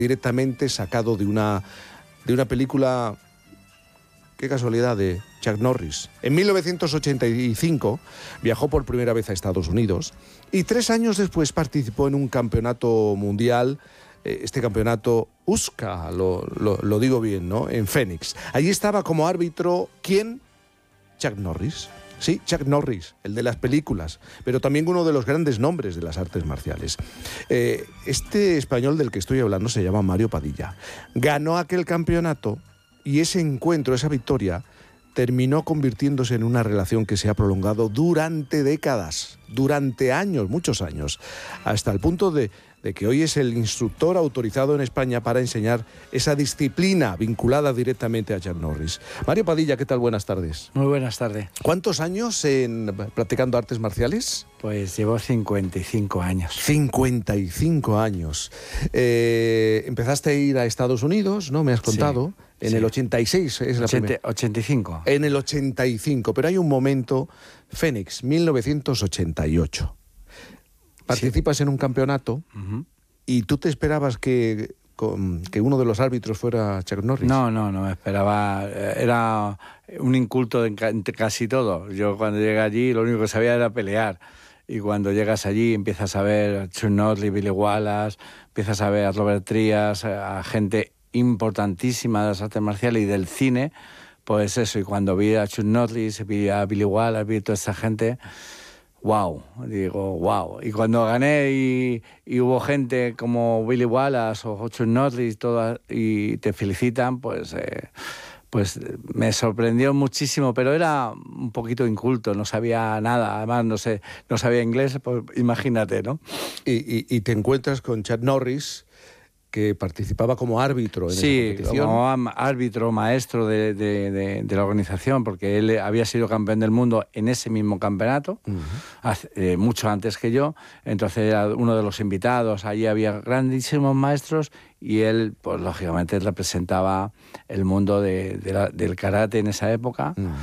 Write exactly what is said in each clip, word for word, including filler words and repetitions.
directamente sacado de una, de una película, qué casualidad, de Chuck Norris. En mil novecientos ochenta y cinco viajó por primera vez a Estados Unidos y tres años después participó en un campeonato mundial, este campeonato U S C A, lo, lo, lo digo bien, ¿no?, en Phoenix. Allí estaba como árbitro, ¿quién? Chuck Norris. Sí, Chuck Norris, el de las películas, pero también uno de los grandes nombres de las artes marciales. Eh, este español del que estoy hablando se llama Mario Padilla. Ganó aquel campeonato y ese encuentro, esa victoria, terminó convirtiéndose en una relación que se ha prolongado durante décadas, durante años, muchos años, hasta el punto de, de que hoy es el instructor autorizado en España para enseñar esa disciplina vinculada directamente a Chuck Norris. Mario Padilla, ¿qué tal? Buenas tardes. Muy buenas tardes. ¿Cuántos años en practicando artes marciales? Pues llevo cincuenta y cinco años. cincuenta y cinco años. Eh, empezaste a ir a Estados Unidos, ¿no? Me has contado. Sí. En sí. el ochenta y seis es la ochenta, primera. ochenta y cinco. En el ochenta y cinco, pero hay un momento, Phoenix, mil novecientos ochenta y ocho. Participas sí. en un campeonato uh-huh. y tú te esperabas que, que uno de los árbitros fuera Chuck Norris. No, no, no me esperaba. Era un inculto en casi todo. Yo cuando llegué allí lo único que sabía era pelear. Y cuando llegas allí empiezas a ver a Chuck Norris, Billy Wallace, empiezas a ver a Robert Trias, a gente importantísima de las artes marciales y del cine, pues eso. Y cuando vi a Chuck Norris, vi a Billy Wallace, vi a toda esa gente, wow, digo, wow. Y cuando gané y, y hubo gente como Billy Wallace o Chuck Norris toda, y te felicitan, pues, eh, pues me sorprendió muchísimo, pero era un poquito inculto, no sabía nada, además no sé, no sabía inglés, pues imagínate, ¿no? Y, y, y te encuentras con Chuck Norris, que participaba como árbitro en sí, esa competición. Como árbitro, maestro de, de, de, de la organización, porque él había sido campeón del mundo en ese mismo campeonato, uh-huh. hace, eh, mucho antes que yo. Entonces era uno de los invitados, allí había grandísimos maestros y él, pues lógicamente, representaba el mundo de, de la, del karate en esa época. Uh-huh.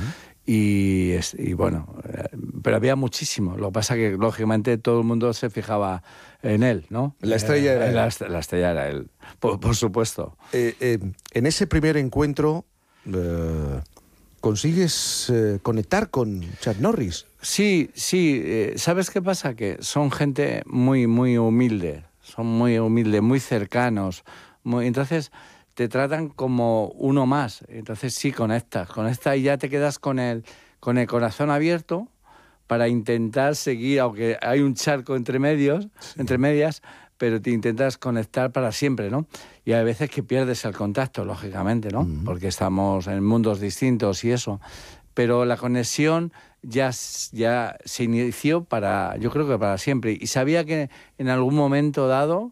Y, y bueno, pero había muchísimo. Lo que pasa es que, lógicamente, todo el mundo se fijaba en él, ¿no? La estrella era eh, él. La, la estrella era él, por, por supuesto. Eh, eh, en ese primer encuentro, eh, ¿consigues eh, conectar con Chuck Norris? Sí, sí. Eh, ¿Sabes qué pasa? Que son gente muy, muy humilde. Son muy humildes, muy cercanos. Muy, entonces te tratan como uno más, entonces sí conectas, conectas y ya te quedas con el, con el corazón abierto para intentar seguir, aunque hay un charco entre medios, sí. entre medias, pero te intentas conectar para siempre, ¿no? Y hay veces que pierdes el contacto, lógicamente, ¿no? Uh-huh. Porque estamos en mundos distintos y eso, pero la conexión ya, ya se inició para, yo creo que para siempre, y sabía que en algún momento dado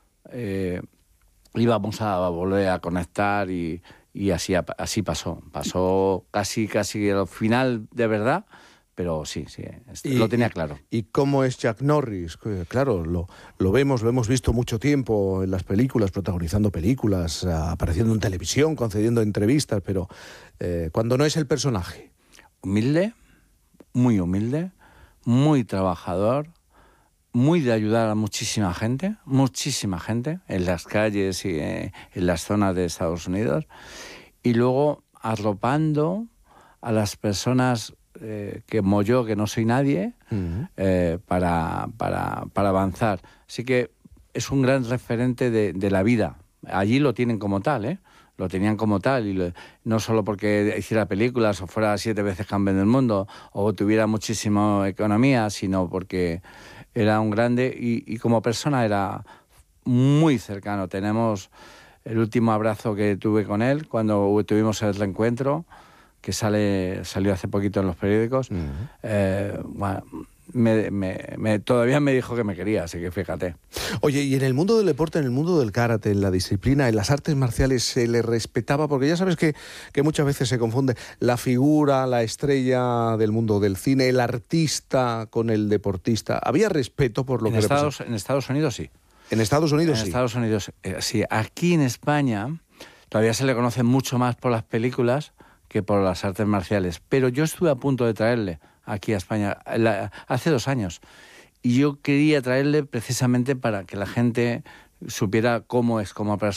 eh, íbamos a volver a conectar y, y así, así pasó. Pasó casi, casi al final de verdad, pero sí, sí, y, lo tenía claro. ¿Y cómo es Chuck Norris? Claro, lo, lo vemos, lo hemos visto mucho tiempo en las películas, protagonizando películas, apareciendo en televisión, concediendo entrevistas, pero eh, cuando no es el personaje. Humilde, muy humilde, muy trabajador, muy de ayudar a muchísima gente, muchísima gente, en las calles y eh, en las zonas de Estados Unidos, y luego arropando a las personas eh, que como yo, que no soy nadie, uh-huh. eh, para, para, para avanzar. Así que es un gran referente de, de la vida. Allí lo tienen como tal, ¿eh? Lo tenían como tal, y lo, no solo porque hiciera películas o fuera siete veces campeón del mundo o tuviera muchísima economía, sino porque era un grande y, y como persona era muy cercano. Tenemos el último abrazo que tuve con él cuando tuvimos el reencuentro, que sale salió hace poquito en los periódicos. Uh-huh. eh, bueno, me, me, me, todavía me dijo que me quería, así que fíjate. Oye, y en el mundo del deporte, en el mundo del karate, en la disciplina, en las artes marciales, ¿se le respetaba? Porque ya sabes que, que muchas veces se confunde la figura, la estrella del mundo del cine, el artista con el deportista. ¿Había respeto por lo en que Estados, En Estados Unidos sí. En Estados Unidos en sí. En Estados Unidos eh, sí. Aquí en España todavía se le conoce mucho más por las películas que por las artes marciales. Pero yo estuve a punto de traerle aquí a España la, hace dos años. Y yo quería traerle precisamente para que la gente supiera cómo es como persona.